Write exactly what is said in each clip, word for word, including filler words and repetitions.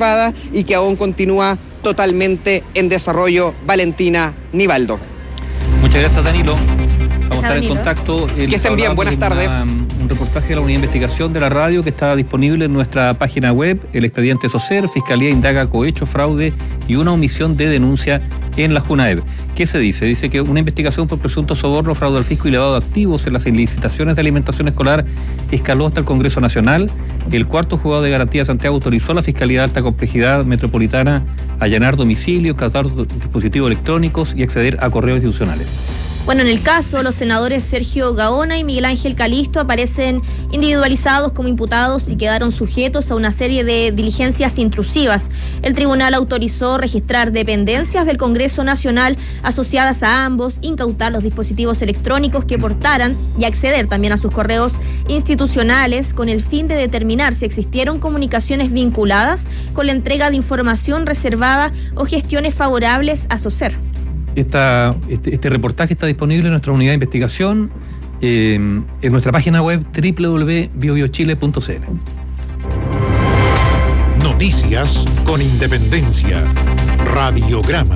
atrapada y que aún continúa totalmente en desarrollo. Valentina Nivaldo. Muchas gracias, Danilo. Vamos a estar en contacto. Que estén bien, buenas tardes. Una, un reportaje de la Unidad de Investigación de la Radio que está disponible en nuestra página web. El expediente SOCER, Fiscalía indaga cohecho, fraude y una omisión de denuncia en la JUNAEB. ¿Qué se dice? Dice que una investigación por presunto soborno, fraude al fisco y lavado de activos en las licitaciones de alimentación escolar escaló hasta el Congreso Nacional. El cuarto juzgado de garantía de Santiago autorizó a la Fiscalía de Alta Complejidad Metropolitana a allanar domicilios, captar dispositivos electrónicos y acceder a correos institucionales. Bueno, en el caso, los senadores Sergio Gaona y Miguel Ángel Calisto aparecen individualizados como imputados y quedaron sujetos a una serie de diligencias intrusivas. El tribunal autorizó registrar dependencias del Congreso Nacional asociadas a ambos, incautar los dispositivos electrónicos que portaran y acceder también a sus correos institucionales con el fin de determinar si existieron comunicaciones vinculadas con la entrega de información reservada o gestiones favorables a SOCER. Esta, este, este reportaje está disponible en nuestra unidad de investigación eh, en nuestra página web doble u doble u doble u punto bio bio chile punto c l. Noticias con independencia. Radiograma.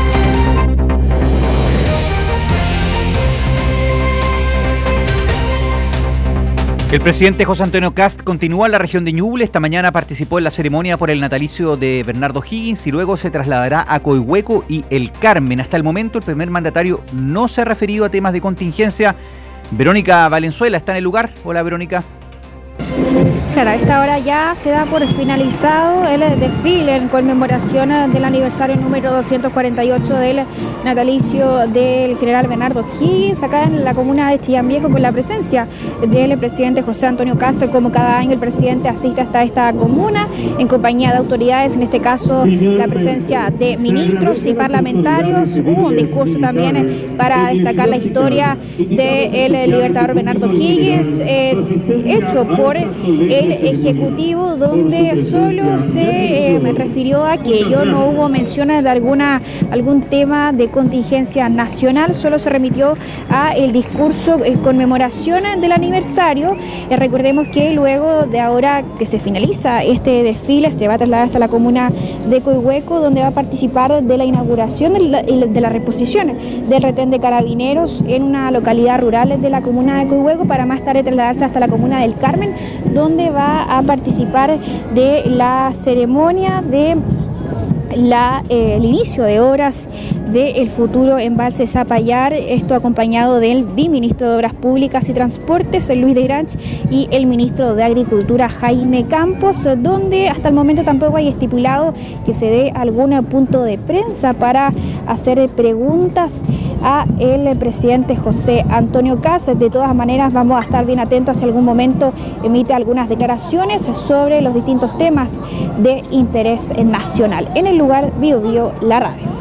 El presidente José Antonio Kast continúa en la región de Ñuble. Esta mañana participó en la ceremonia por el natalicio de Bernardo Higgins y luego se trasladará a Coihueco y El Carmen. Hasta el momento el primer mandatario no se ha referido a temas de contingencia. Verónica Valenzuela está en el lugar. Hola, Verónica. Claro, a esta hora ya se da por finalizado el desfile en conmemoración del aniversario número doscientos cuarenta y ocho del natalicio del general Bernardo Higgins, acá en la comuna de Chillán Viejo, con la presencia del presidente José Antonio Kast. Como cada año el presidente asiste hasta esta comuna en compañía de autoridades, en este caso la presencia de ministros y parlamentarios. Hubo un discurso también para destacar la historia del libertador Bernardo Higgins, eh, hecho por el Ejecutivo, donde solo se eh, me refirió a aquello, no hubo menciones de alguna algún tema de contingencia nacional, solo se remitió a el discurso en conmemoración del aniversario. Eh, recordemos que luego de ahora que se finaliza este desfile, se va a trasladar hasta la comuna de Coihueco, donde va a participar de la inauguración de la, de la reposición del retén de carabineros en una localidad rural de la comuna de Coihueco, para más tarde trasladarse hasta la comuna del Carmen, donde va a participar de la ceremonia de la, eh, el inicio de obras del futuro embalse Zapallar, esto acompañado del viceministro de Obras Públicas y Transportes, Luis de Granch, y el ministro de Agricultura, Jaime Campos, donde hasta el momento tampoco hay estipulado que se dé algún punto de prensa para hacer preguntas a el presidente José Antonio Kast. De todas maneras, vamos a estar bien atentos si algún momento emite algunas declaraciones sobre los distintos temas de interés nacional. En el lugar, Bio Bio, la radio.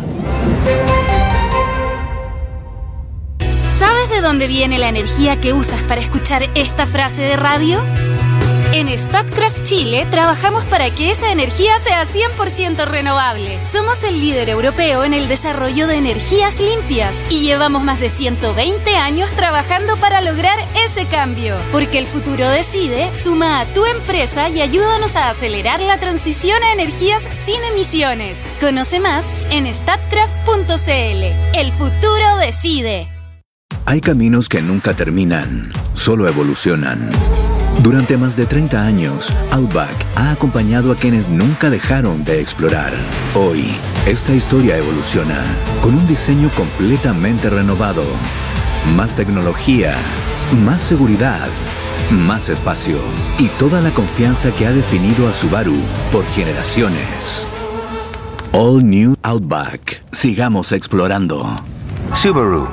¿Sabes de dónde viene la energía que usas para escuchar esta frase de radio? En Statkraft Chile trabajamos para que esa energía sea cien por ciento renovable. Somos el líder europeo en el desarrollo de energías limpias y llevamos más de ciento veinte años trabajando para lograr ese cambio. Porque el futuro decide, suma a tu empresa y ayúdanos a acelerar la transición a energías sin emisiones. Conoce más en statkraft punto c l. El futuro decide. Hay caminos que nunca terminan, solo evolucionan. Durante más de treinta años, Outback ha acompañado a quienes nunca dejaron de explorar. Hoy, esta historia evoluciona con un diseño completamente renovado. Más tecnología, más seguridad, más espacio y toda la confianza que ha definido a Subaru por generaciones. All New Outback. Sigamos explorando. Subaru.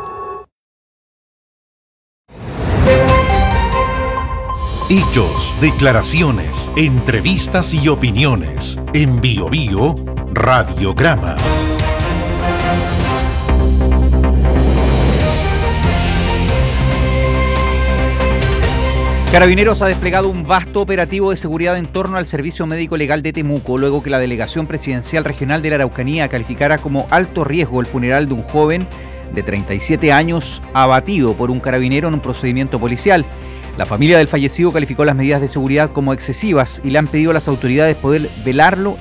Hechos, declaraciones, entrevistas y opiniones. En Bio Bio, Radiograma. Carabineros ha desplegado un vasto operativo de seguridad en torno al Servicio Médico Legal de Temuco, luego que la Delegación Presidencial Regional de la Araucanía calificara como alto riesgo el funeral de un joven de treinta y siete años abatido por un carabinero en un procedimiento policial. La familia del fallecido calificó las medidas de seguridad como excesivas y le han pedido a las autoridades poder velarlo